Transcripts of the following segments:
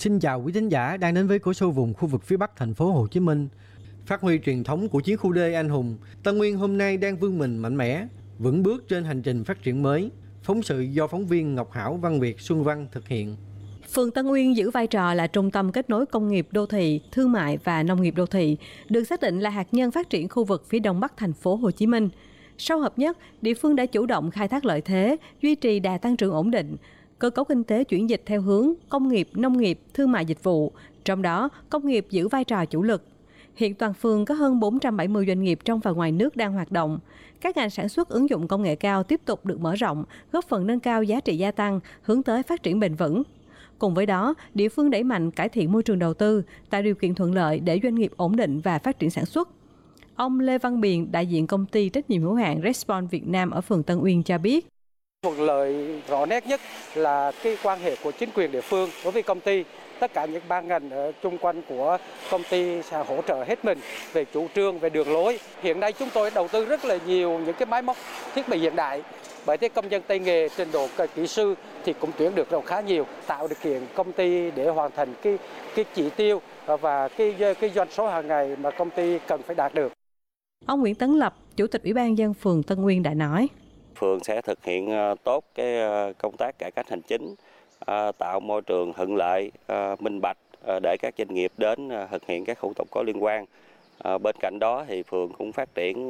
Xin chào quý thính giả đang đến với Cổ Sô vùng khu vực phía Bắc thành phố Hồ Chí Minh. Phát huy truyền thống của chiến khu D anh hùng, Tân Uyên hôm nay đang vươn mình mạnh mẽ, vững bước trên hành trình phát triển mới. Phóng sự do phóng viên Ngọc Hảo, Văn Việt, Xuân Văn thực hiện. Phường Tân Uyên giữ vai trò là trung tâm kết nối công nghiệp đô thị, thương mại và nông nghiệp đô thị, được xác định là hạt nhân phát triển khu vực phía Đông Bắc thành phố Hồ Chí Minh. Sau hợp nhất, địa phương đã chủ động khai thác lợi thế, duy trì đà tăng trưởng ổn định. Cơ cấu kinh tế chuyển dịch theo hướng công nghiệp, nông nghiệp, thương mại dịch vụ, trong đó công nghiệp giữ vai trò chủ lực. Hiện toàn phường có hơn 470 doanh nghiệp trong và ngoài nước đang hoạt động. Các ngành sản xuất ứng dụng công nghệ cao tiếp tục được mở rộng, góp phần nâng cao giá trị gia tăng, hướng tới phát triển bền vững. Cùng với đó, địa phương đẩy mạnh cải thiện môi trường đầu tư, tạo điều kiện thuận lợi để doanh nghiệp ổn định và phát triển sản xuất. Ông Lê Văn Biền, đại diện công ty trách nhiệm hữu hạn Response Việt Nam ở phường Tân Uyên cho biết. Thuận lợi rõ nét nhất là cái quan hệ của chính quyền địa phương đối với công ty. Tất cả những ban ngành ở chung quanh của công ty sẽ hỗ trợ hết mình về chủ trương, về đường lối. Hiện nay chúng tôi đầu tư rất là nhiều những cái máy móc thiết bị hiện đại. Bởi thế công nhân tay nghề, trình độ kỹ sư thì cũng tuyển được khá nhiều, tạo điều kiện công ty để hoàn thành cái chỉ tiêu và cái doanh số hàng ngày mà công ty cần phải đạt được. Ông Nguyễn Tấn Lập, Chủ tịch Ủy ban nhân dân phường Tân Uyên đã nói. Phường sẽ thực hiện tốt cái công tác cải cách hành chính, tạo môi trường thuận lợi, minh bạch để các doanh nghiệp đến thực hiện các thủ tục có liên quan. Bên cạnh đó thì phường cũng phát triển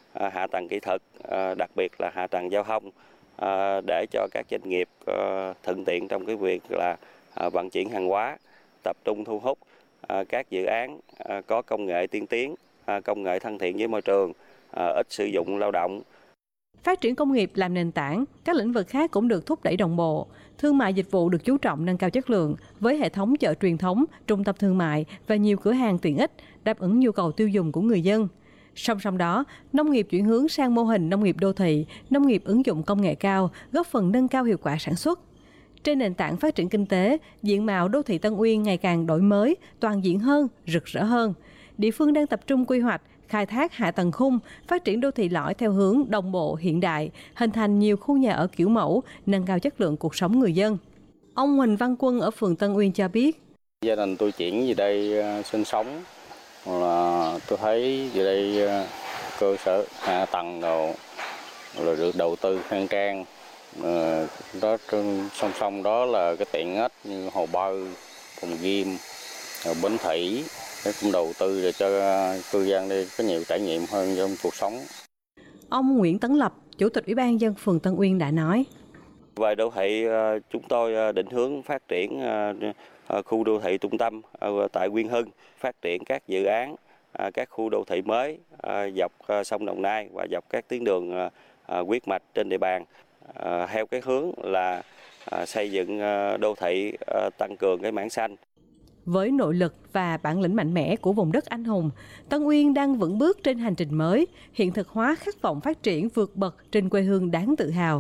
hạ tầng kỹ thuật, đặc biệt là hạ tầng giao thông để cho các doanh nghiệp thuận tiện trong cái việc là vận chuyển hàng hóa, tập trung thu hút các dự án có công nghệ tiên tiến, công nghệ thân thiện với môi trường, ít sử dụng lao động. Phát triển công nghiệp làm nền tảng, các lĩnh vực khác cũng được thúc đẩy đồng bộ. Thương mại dịch vụ được chú trọng nâng cao chất lượng với hệ thống chợ truyền thống, trung tâm thương mại và nhiều cửa hàng tiện ích đáp ứng nhu cầu tiêu dùng của người dân. Song song đó, nông nghiệp chuyển hướng sang mô hình nông nghiệp đô thị, nông nghiệp ứng dụng công nghệ cao, góp phần nâng cao hiệu quả sản xuất. Trên nền tảng phát triển kinh tế, diện mạo đô thị Tân Uyên ngày càng đổi mới, toàn diện hơn, rực rỡ hơn. Địa phương đang tập trung quy hoạch, khai thác hạ tầng khung, phát triển đô thị lõi theo hướng đồng bộ hiện đại, hình thành nhiều khu nhà ở kiểu mẫu, nâng cao chất lượng cuộc sống người dân. Ông Huỳnh Văn Quân ở phường Tân Uyên cho biết. Gia đình tôi chuyển về đây sinh sống, là tôi thấy về đây cơ sở hạ tầng đồ rồi được đầu tư khang trang. Đó song song đó là cái tiện ích như hồ bơi, phòng gym, bến thủy. Cũng đầu tư để cho cư dân đây có nhiều trải nghiệm hơn trong cuộc sống. Ông Nguyễn Tấn Lập, Chủ tịch Ủy ban nhân dân phường Tân Uyên đã nói. Về đô thị, chúng tôi định hướng phát triển khu đô thị trung tâm tại Uyên Hưng, phát triển các dự án, các khu đô thị mới dọc sông Đồng Nai và dọc các tuyến đường huyết mạch trên địa bàn, theo cái hướng là xây dựng đô thị tăng cường cái mảng xanh. Với nội lực và bản lĩnh mạnh mẽ của vùng đất anh hùng, Tân Uyên đang vững bước trên hành trình mới, hiện thực hóa khát vọng phát triển vượt bậc trên quê hương đáng tự hào.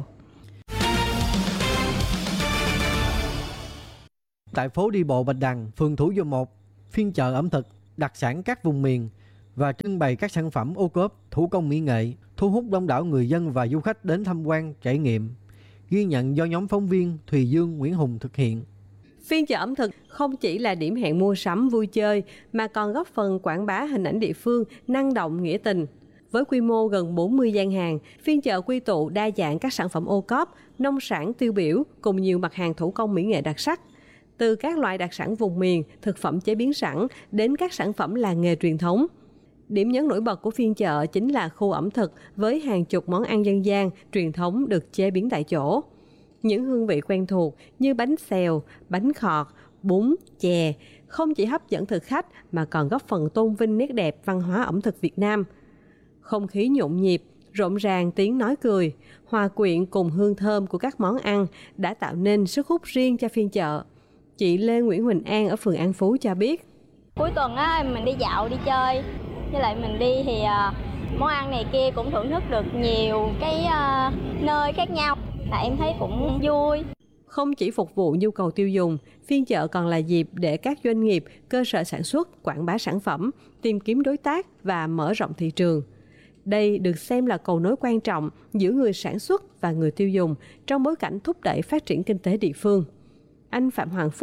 Tại phố đi bộ Bạch Đằng, phường Thủ Dầu Một, phiên chợ ẩm thực, đặc sản các vùng miền và trưng bày các sản phẩm ô cốp, thủ công mỹ nghệ, thu hút đông đảo người dân và du khách đến tham quan, trải nghiệm. Ghi nhận do nhóm phóng viên Thùy Dương, Nguyễn Hùng thực hiện. Phiên chợ ẩm thực không chỉ là điểm hẹn mua sắm vui chơi mà còn góp phần quảng bá hình ảnh địa phương năng động nghĩa tình. Với quy mô gần 40 gian hàng, phiên chợ quy tụ đa dạng các sản phẩm ô cốp, nông sản tiêu biểu cùng nhiều mặt hàng thủ công mỹ nghệ đặc sắc. Từ các loại đặc sản vùng miền, thực phẩm chế biến sẵn đến các sản phẩm làng nghề truyền thống. Điểm nhấn nổi bật của phiên chợ chính là khu ẩm thực với hàng chục món ăn dân gian, truyền thống được chế biến tại chỗ. Những hương vị quen thuộc như bánh xèo, bánh khọt, bún, chè không chỉ hấp dẫn thực khách mà còn góp phần tôn vinh nét đẹp văn hóa ẩm thực Việt Nam. Không khí nhộn nhịp, rộn ràng tiếng nói cười, hòa quyện cùng hương thơm của các món ăn đã tạo nên sức hút riêng cho phiên chợ. Chị Lê Nguyễn Huỳnh An ở phường An Phú cho biết. Cuối tuần á, mình đi dạo, đi chơi, với lại mình đi thì món ăn này kia cũng thưởng thức được nhiều cái nơi khác nhau. Tại em thấy cũng vui. Không chỉ phục vụ nhu cầu tiêu dùng, phiên chợ còn là dịp để các doanh nghiệp, cơ sở sản xuất, quảng bá sản phẩm, tìm kiếm đối tác và mở rộng thị trường. Đây được xem là cầu nối quan trọng giữa người sản xuất và người tiêu dùng trong bối cảnh thúc đẩy phát triển kinh tế địa phương. Anh Phạm Hoàng Phúc,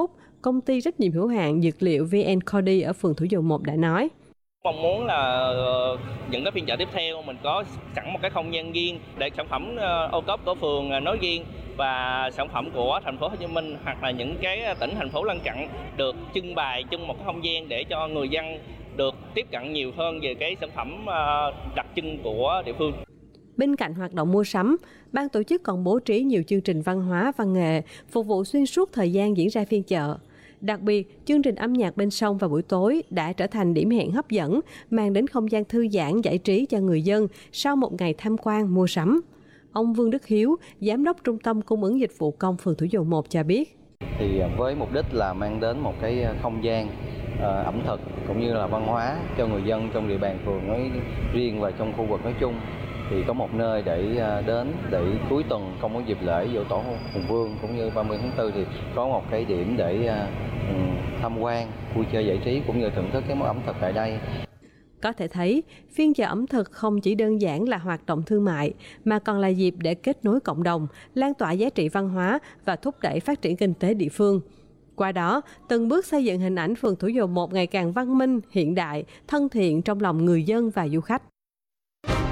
công ty trách nhiệm hữu hạn dược liệu VN Cody ở phường Thủ Dầu Một đã nói. Mong muốn là những cái phiên chợ tiếp theo mình có sẵn một cái không gian riêng để sản phẩm ô cốp của phường nói riêng và sản phẩm của thành phố Hồ Chí Minh hoặc là những cái tỉnh thành phố lân cận được trưng bày chung một cái không gian để cho người dân được tiếp cận nhiều hơn về cái sản phẩm đặc trưng của địa phương. Bên cạnh hoạt động mua sắm, ban tổ chức còn bố trí nhiều chương trình văn hóa, văn nghệ phục vụ xuyên suốt thời gian diễn ra phiên chợ. Đặc biệt, chương trình âm nhạc bên sông vào buổi tối đã trở thành điểm hẹn hấp dẫn, mang đến không gian thư giãn, giải trí cho người dân sau một ngày tham quan, mua sắm. Ông Vương Đức Hiếu, Giám đốc Trung tâm Cung ứng Dịch vụ Công phường Thủ Dầu Một cho biết. Thì với mục đích là mang đến một cái không gian ẩm thực cũng như là văn hóa cho người dân trong địa bàn phường nói riêng và trong khu vực nói chung, thì có một nơi để đến để cuối tuần không có dịp lễ Dỗ Tổ Hùng Vương cũng như 30 tháng 4 thì có một cái điểm để tham quan, vui chơi giải trí cũng như thưởng thức cái món ẩm thực tại đây. Có thể thấy, phiên chợ ẩm thực không chỉ đơn giản là hoạt động thương mại, mà còn là dịp để kết nối cộng đồng, lan tỏa giá trị văn hóa và thúc đẩy phát triển kinh tế địa phương. Qua đó, từng bước xây dựng hình ảnh phường Thủ Dầu Một ngày càng văn minh, hiện đại, thân thiện trong lòng người dân và du khách.